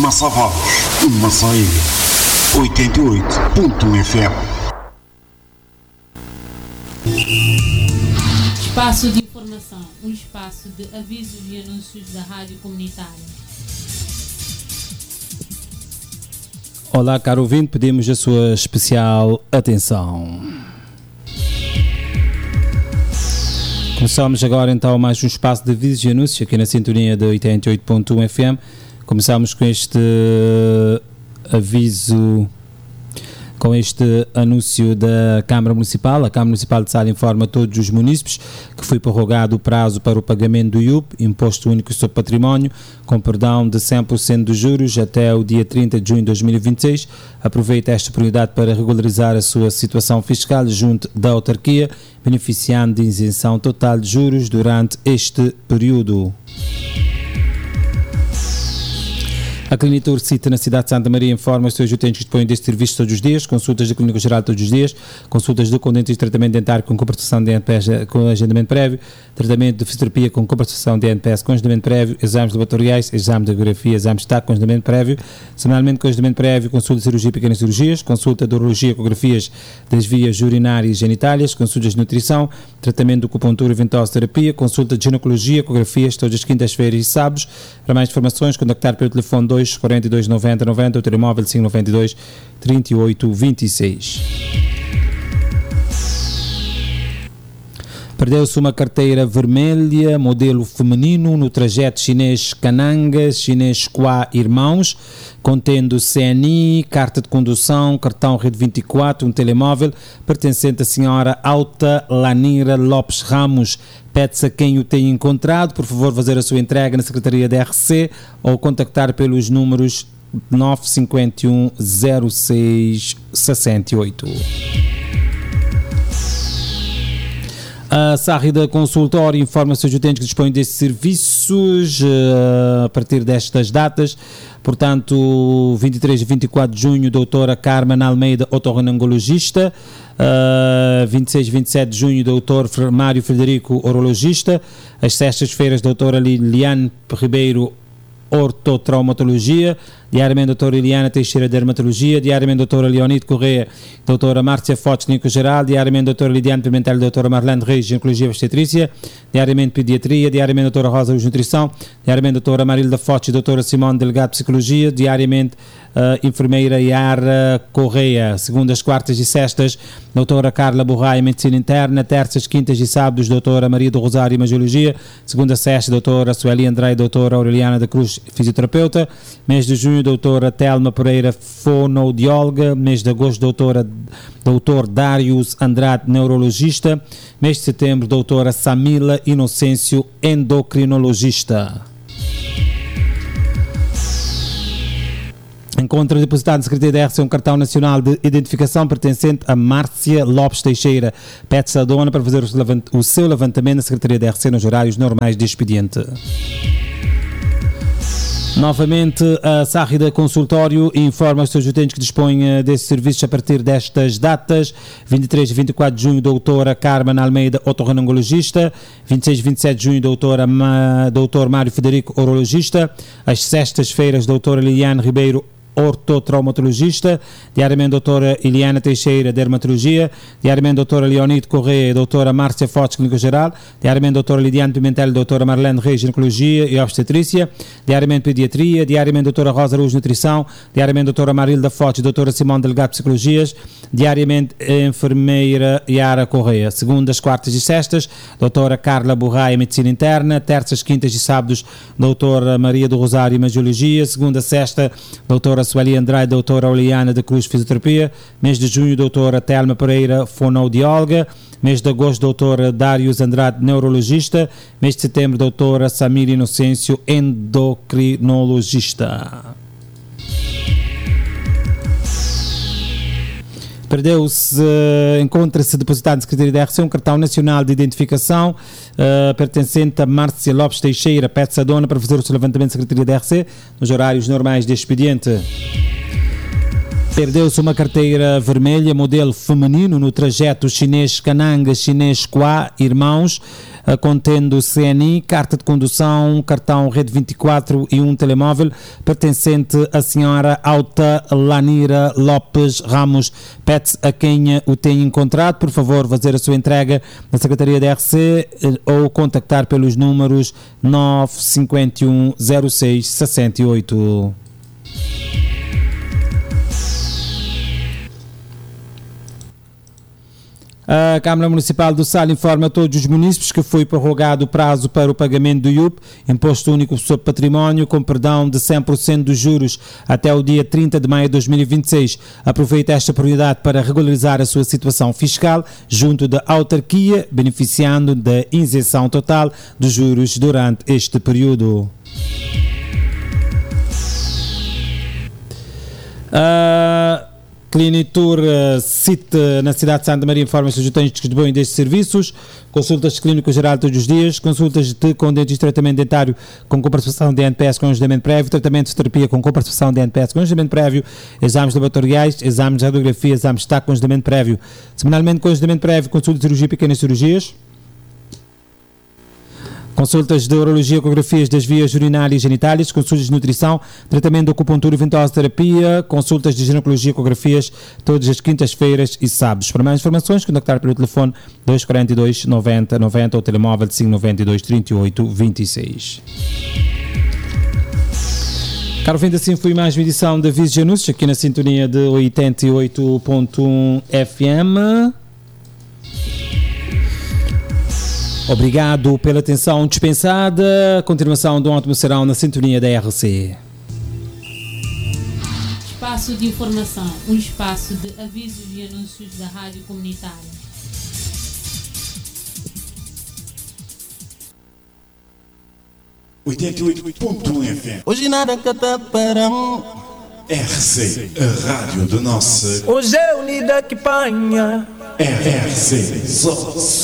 Massavalos, Massaia, 88.1 FM. Espaço de informação, um espaço de avisos e anúncios da rádio comunitária. Olá, caro ouvinte, pedimos a sua especial atenção. Começamos agora então mais um espaço de avisos e anúncios aqui na sintonia da 88.1 FM. Começamos com este aviso, com este anúncio da Câmara Municipal. A Câmara Municipal de Sala informa a todos os munícipes que foi prorrogado o prazo para o pagamento do IUP, Imposto Único sobre Património, com perdão de 100% dos juros até o dia 30 de junho de 2026. Aproveita esta oportunidade para regularizar a sua situação fiscal junto da autarquia, beneficiando de isenção total de juros durante este período. A Clínica Ursita na cidade de Santa Maria informa os seus utentes que dispõem deste serviço todos os dias, consultas da Clínica Geral todos os dias, consultas do dentista de tratamento dentário com compensação de NPS com agendamento prévio, tratamento de fisioterapia com compensação de NPS com agendamento prévio, exames laboratoriais, exames de radiografia, exames de TAC com agendamento prévio, semanalmente com agendamento prévio, consulta de cirurgia e pequenas cirurgias, consulta de urologia, ecografias das vias urinárias e genitálias, consultas de nutrição, tratamento de acupuntura e ventosa terapia, consulta de ginecologia, ecografias todas as quintas-feiras e sábados. Para mais informações, contactar pelo telefone 42 90 90, o telemóvel 592 38 26. Perdeu-se uma carteira vermelha, modelo feminino, no trajeto chinês Canangas, chinês Qua Irmãos, contendo CNI, carta de condução, cartão Rede 24, um telemóvel, pertencente à senhora Alta Lanira Lopes Ramos. Pede-se a quem o tenha encontrado, por favor, fazer a sua entrega na Secretaria da RC ou contactar pelos números 951 06 68. A Sárrida Consultório informa os seus utentes que dispõem destes serviços a partir destas datas. Portanto, 23 e 24 de junho, doutora Carmen Almeida, otorrinolaringologista. 26 e 27 de junho, doutor Mário Frederico, urologista. Às sextas-feiras, doutora Liliane Ribeiro, ortotraumatologia. Diariamente, doutora Eliana Teixeira, dermatologia. Diariamente, doutora Leonide Correia, doutora Márcia Fotes, clínico geral. Diariamente, doutora Lidiane Pimentel, doutora Marlene Reis, ginecologia e obstetrícia. Diariamente, pediatria. Diariamente, doutora Rosa Luz, nutrição. Diariamente, doutora Marilda Fotes, doutora Simone Delegado, psicologia. Diariamente, enfermeira Yara Correia. Segundas, quartas e sextas, doutora Carla Borraia, medicina interna. Terças, quintas e sábados, doutora Maria do Rosário, imagiologia. Segunda, sexta, doutora Sueli Andrei, doutora Aureliana da Cruz, fisioterapeuta. Mês de junho, doutora Telma Pereira, fonoaudióloga. Mês de agosto, doutor Darius Andrade, neurologista. Mês de setembro, doutora Samila Inocêncio, endocrinologista. Encontra depositado na Secretaria da RC um cartão nacional de identificação pertencente a Márcia Lopes Teixeira. Pede-se a dona para fazer o seu levantamento na Secretaria da RC nos horários normais de expediente. Novamente, a Sárrida Consultório informa os seus utentes que dispõem desses serviços a partir destas datas. 23 e 24 de junho, doutora Carmen Almeida, otorrinolaringologista. 26 e 27 de junho, doutor Mário Federico, urologista. Às sextas-feiras, doutora Liliane Ribeiro, ortotraumatologista. Diariamente, doutora Eliana Teixeira, dermatologia. Diariamente, doutora Leonide Correia, doutora Márcia Fotes, clínico geral. Diariamente, doutora Lidiane Pimentel, doutora Marlene Reis, ginecologia e obstetrícia. Diariamente, pediatria. Diariamente, doutora Rosa Luz, nutrição. Diariamente, doutora Marilda Fotes, doutora Simone Delegado, psicologias. Diariamente, enfermeira Yara Correia. Segundas, quartas e sextas, doutora Carla Borraia, medicina interna. Terças, quintas e sábados, doutora Maria do Rosário, imagiologia. Segunda, sexta, doutora Sueli Andrade, doutora Aureliana da Cruz, fisioterapia. Mês de junho, doutora Telma Pereira, fonoaudióloga. Mês de agosto, doutora Darius Andrade, neurologista. Mês de setembro, doutora Samira Inocêncio, endocrinologista. Perdeu-se, encontra-se depositado na Secretaria da RC um cartão nacional de identificação pertencente a Márcia Lopes Teixeira. Pede-se a dona para fazer o seu levantamento na Secretaria da RC nos horários normais de expediente. Perdeu-se uma carteira vermelha, modelo feminino, no trajeto chinês-Cananga-Chinês Quá, irmãos, contendo CNI, carta de condução, cartão Rede 24 e um telemóvel, pertencente à senhora Alta Lanira Lopes Ramos Pets, a quem o tem encontrado. Por favor, fazer a sua entrega na Secretaria da RC ou contactar pelos números 951 06 68. A Câmara Municipal do Sal informa a todos os munícipes que foi prorrogado o prazo para o pagamento do IUP, Imposto Único sobre Património, com perdão de 100% dos juros até o dia 30 de maio de 2026. Aproveita esta prioridade para regularizar a sua situação fiscal junto da autarquia, beneficiando da isenção total dos juros durante este período. Clinitur CIT na cidade de Santa Maria informa os utentes que dispõem destes serviços: consultas clínicas geral todos os dias, consultas com dentista, tratamento dentário com comparticipação de NPS com agendamento prévio, tratamento de terapia com comparticipação de NPS com agendamento prévio, exames laboratoriais, exames de radiografia, exames de TAC com agendamento prévio, semanalmente com agendamento prévio, consulta de cirurgia e pequenas cirurgias, consultas de urologia, ecografias das vias urinárias e genitálias, consultas de nutrição, tratamento de acupuntura e ventosa terapia, consultas de ginecologia, ecografias, todas as quintas-feiras e sábados. Para mais informações, contactar pelo telefone 242 90 90 ou telemóvel 592 38 26. Caro ouvinte, assim foi mais uma edição da Avisos e Anúncios, aqui na sintonia de 88.1 FM. Obrigado pela atenção dispensada. Continuação de um ótimo serão na sintonia da RC. Espaço de informação, um espaço de avisos e anúncios da Rádio Comunitária. FM. Hoje nada cata parão. RC, a rádio da nossa. Hoje é unida que panha. RC, só